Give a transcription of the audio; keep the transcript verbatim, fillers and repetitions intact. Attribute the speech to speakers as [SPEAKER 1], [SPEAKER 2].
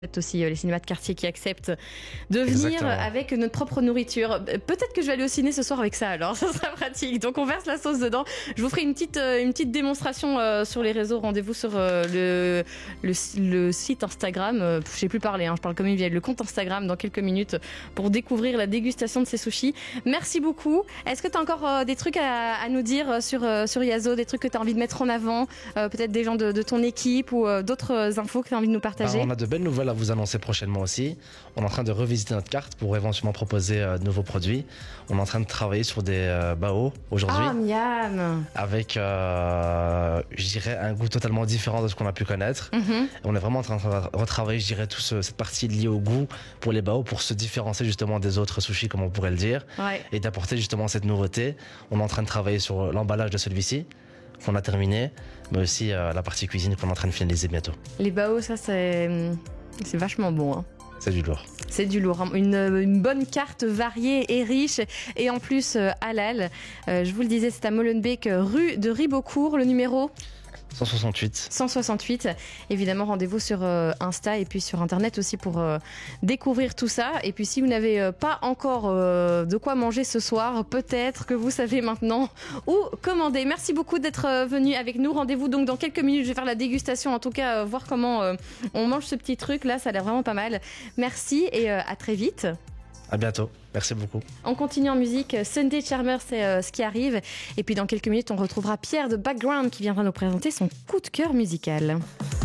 [SPEAKER 1] Aussi les cinémas de quartier qui acceptent de venir
[SPEAKER 2] Exactement.
[SPEAKER 1] avec notre propre nourriture. Peut-être que je vais aller au ciné ce soir avec ça alors, ça sera pratique. Donc on verse la sauce dedans. Je vous ferai une petite, une petite démonstration euh, sur les réseaux. Rendez-vous sur euh, le, le, le site Instagram. Euh, je sais plus parler, hein, je parle comme une vieille. Le compte Instagram dans quelques minutes pour découvrir la dégustation de ces sushis. Merci beaucoup. Est-ce que tu as encore euh, des trucs à, à nous dire sur, euh, sur Yazo, des trucs que tu as envie de mettre en avant, euh, peut-être des gens de, de ton équipe ou euh, d'autres infos que tu as envie de nous partager?
[SPEAKER 2] Alors, on a de belles nouvelles à vous annoncer prochainement aussi. On est en train de revisiter notre carte pour éventuellement proposer euh, de nouveaux produits. On est en train de travailler sur des euh, bao aujourd'hui.
[SPEAKER 1] Ah, miam.
[SPEAKER 2] Avec, euh, je dirais, un goût totalement différent de ce qu'on a pu connaître.
[SPEAKER 1] Mm-hmm.
[SPEAKER 2] On est vraiment en train de retravailler, je dirais, toute ce, cette partie liée au goût pour les bao, pour se différencier justement des autres sushis, comme on pourrait le dire,
[SPEAKER 1] Ouais.
[SPEAKER 2] et d'apporter justement cette nouveauté. On est en train de travailler sur l'emballage de celui-ci, qu'on a terminé, mais aussi euh, la partie cuisine qu'on est en train de finaliser bientôt.
[SPEAKER 1] Les bao, ça c'est c'est vachement bon. Hein.
[SPEAKER 2] C'est du lourd.
[SPEAKER 1] C'est du lourd. Hein. Une, une bonne carte variée et riche et en plus euh, halal. Euh, je vous le disais, c'est à Molenbeek, rue de Ribeaucourt, le numéro
[SPEAKER 2] cent soixante-huit.
[SPEAKER 1] cent soixante-huit. Évidemment, rendez-vous sur euh, Insta et puis sur Internet aussi pour euh, découvrir tout ça. Et puis si vous n'avez euh, pas encore euh, de quoi manger ce soir, peut-être que vous savez maintenant où commander. Merci beaucoup d'être euh, venu avec nous. Rendez-vous donc dans quelques minutes. Je vais faire la dégustation, en tout cas euh, voir comment euh, on mange ce petit truc. Là, ça a l'air vraiment pas mal. Merci et euh, à très vite.
[SPEAKER 2] À bientôt. Merci beaucoup.
[SPEAKER 1] On continue en musique. Sunday Charmer, c'est euh, ce qui arrive. Et puis dans quelques minutes, on retrouvera Pierre de Background qui viendra nous présenter son coup de cœur musical.